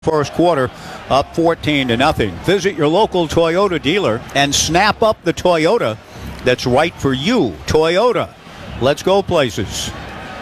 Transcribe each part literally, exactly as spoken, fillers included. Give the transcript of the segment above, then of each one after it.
First quarter, up fourteen to nothing. Visit your local Toyota dealer and snap up the Toyota that's right for you. Toyota. Let's go places.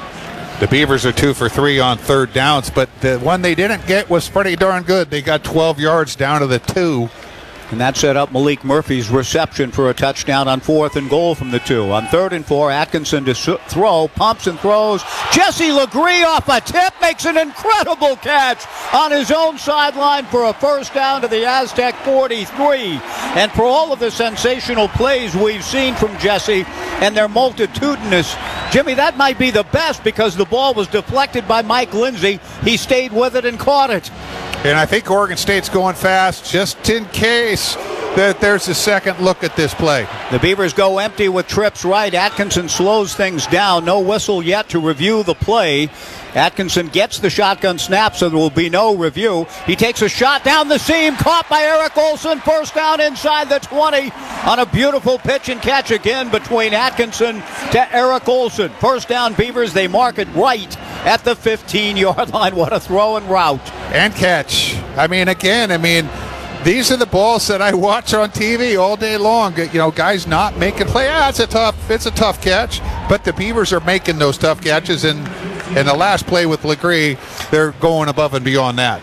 The Beavers are two for three on third downs, but the one they didn't get was pretty darn good. They got twelve yards down to the two. And that set up Malik Murphy's reception for a touchdown on fourth and goal from the two. On third and four, Atkinson to throw, pumps and throws. Jesse LeGree off a tip makes an incredible catch on his own sideline for a first down to the Aztec forty-three. And for all of the sensational plays we've seen from Jesse and their multitudinous, Jimmy, that might be the best because the ball was deflected by Mike Lindsay. He stayed with it and caught it. And I think Oregon State's going fast just in case that there's a second look at this play. The Beavers go empty with trips right. Atkinson slows things down. No whistle yet to review the play. Atkinson gets the shotgun snap, so there will be no review. He takes a shot down the seam, caught by Eric Olson. First down inside the twenty on a beautiful pitch and catch again between Atkinson to Eric Olson. First down Beavers, they mark it right at the fifteen-yard line. What a throw and route. And catch. I mean, again, I mean, these are the balls that I watch on T V all day long. You know, guys not making play. Ah, it's a tough, it's a tough catch. But the Beavers are making those tough catches, and in the last play with LeGree, they're going above and beyond that.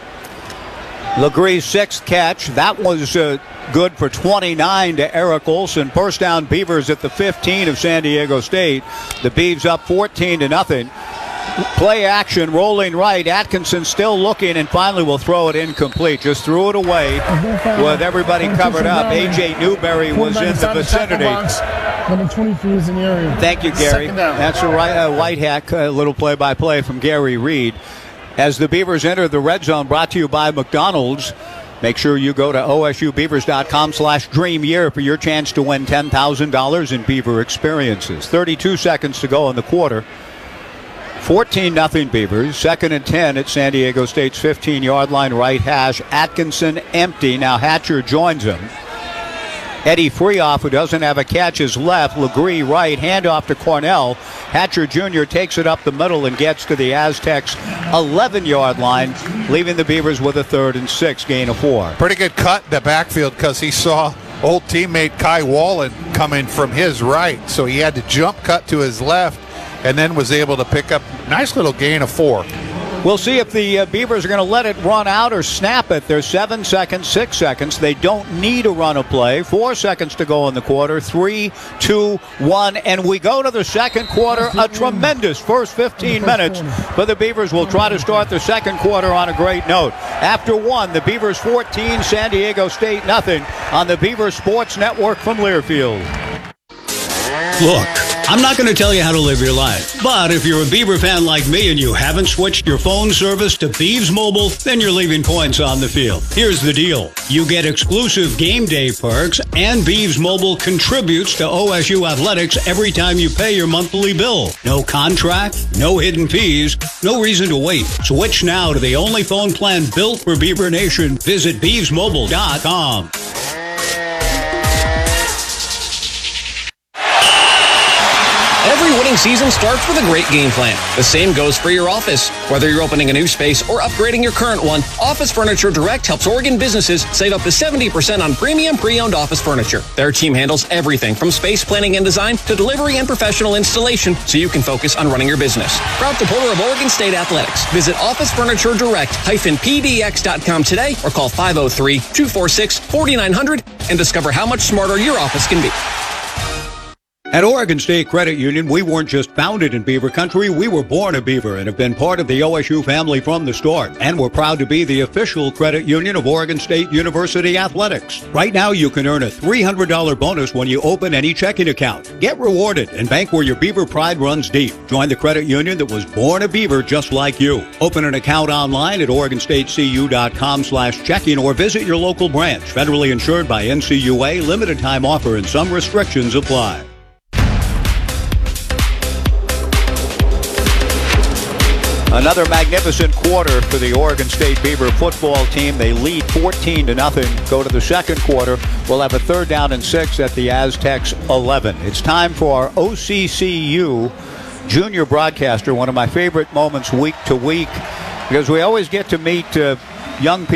LeGree's sixth catch. That was uh, good for twenty-nine to Eric Olson. First down Beavers at the fifteen of San Diego State. The Beavs up fourteen to nothing. Play action, rolling right. Atkinson still looking, and finally will throw it incomplete. Just threw it away with everybody covered up. A J Newberry was in the vicinity. Number twenty-three is in the area. Thank you, Gary. That's a right, uh, white hack, a little play-by-play from Gary Reed. As the Beavers enter the red zone, brought to you by McDonald's. Make sure you go to O S U Beavers dot com slash dream year for your chance to win ten thousand dollars in Beaver experiences. thirty-two seconds to go in the quarter. fourteen nothing Beavers. Second and ten at San Diego State's fifteen-yard line, right hash. Atkinson empty. Now Hatcher joins him. Eddie Freehoff, who doesn't have a catch, is left. LeGree right. Handoff to Cornell. Hatcher Junior takes it up the middle and gets to the Aztecs' eleven-yard line, leaving the Beavers with a third and six, gain of four. Pretty good cut in the backfield because he saw old teammate Kai Wallen coming from his right, so he had to jump cut to his left and then was able to pick up a nice little gain of four. We'll see if the uh, Beavers are going to let it run out or snap it. There's seven seconds, six seconds. They don't need to run a play. Four seconds to go in the quarter. Three, two, one, and we go to the second quarter. A tremendous first fifteen minutes, but the Beavers will try to start the second quarter on a great note. After one, the Beavers fourteen, San Diego State nothing on the Beaver Sports Network from Learfield. Look, I'm not going to tell you how to live your life, but if you're a Beaver fan like me and you haven't switched your phone service to Beavs Mobile, then you're leaving points on the field. Here's the deal. You get exclusive game day perks, and Beavs Mobile contributes to O S U Athletics every time you pay your monthly bill. No contract, no hidden fees, no reason to wait. Switch now to the only phone plan built for Beaver Nation. Visit Beavs Mobile dot com. Every winning season starts with a great game plan. The same goes for your office. Whether you're opening a new space or upgrading your current one, Office Furniture Direct helps Oregon businesses save up to seventy percent on premium pre-owned office furniture. Their team handles everything from space planning and design to delivery and professional installation so you can focus on running your business. Proud supporter of Oregon State Athletics. Visit Office Furniture Direct P D X dot com today or call five oh three, two four six, four nine zero zero and discover how much smarter your office can be. At Oregon State Credit Union, we weren't just founded in Beaver Country, we were born a Beaver and have been part of the O S U family from the start. And we're proud to be the official credit union of Oregon State University Athletics. Right now, you can earn a three hundred dollars bonus when you open any checking account. Get rewarded and bank where your Beaver pride runs deep. Join the credit union that was born a Beaver just like you. Open an account online at Oregon State C U dot com slash checking or visit your local branch. Federally insured by N C U A, limited time offer and some restrictions apply. Another magnificent quarter for the Oregon State Beaver football team. They lead fourteen to nothing. Go to the second quarter. We'll have a third down and six at the Aztecs eleven. It's time for our O C C U junior broadcaster, one of my favorite moments week to week, because we always get to meet uh, young people.